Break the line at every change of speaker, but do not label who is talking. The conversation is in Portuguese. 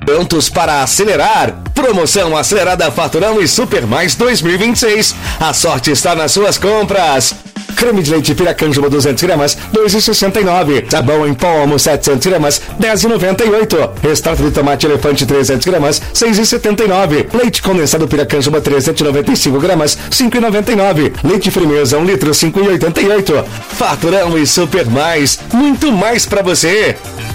Prontos para acelerar? Promoção acelerada Faturão e Super Mais 2026. A sorte está nas suas compras. Creme de leite Piracanjuba 200 gramas, 2,69. Sabão em pó Omo 700 gramas, 10,98. Extrato de tomate elefante 300 gramas, 6,79. Leite condensado Piracanjuba 395 gramas, 5,99. Leite Firmeza 1 litro, 5,88. Faturão e Super Mais. Muito mais pra você.